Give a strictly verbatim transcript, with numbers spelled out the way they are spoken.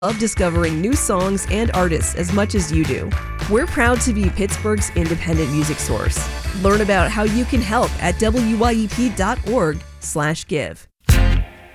love discovering new songs and artists as much as you do. We're proud to be Pittsburgh's independent music source. Learn about how you can help at W Y E P dot org slash give.